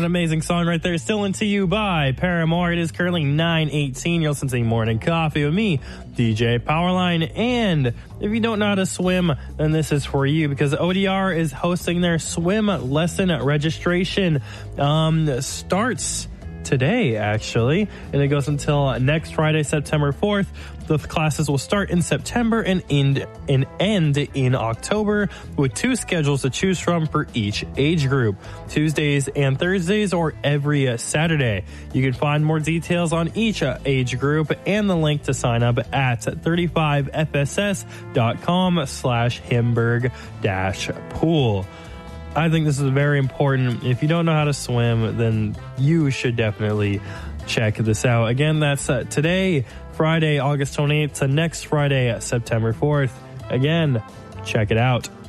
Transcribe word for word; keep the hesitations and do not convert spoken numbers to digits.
An amazing song right there. Still Into You by Paramore. It is currently nine eighteen. You're listening to Morning Coffee with me, D J Powerline. And if you don't know how to swim, then this is for you, because O D R is hosting their swim lesson registration. Um, starts today, actually, and it goes until next Friday, September fourth. The classes will start in September and end, and end in October, with two schedules to choose from for each age group, Tuesdays and Thursdays, or every Saturday. You can find more details on each age group and the link to sign up at thirty-five F S S dot com slash Hamburg dash pool. I think this is very important. If you don't know how to swim, then you should definitely check this out. Again, that's uh, today, Friday, August twenty-eighth, to next Friday, September fourth. Again, check it out.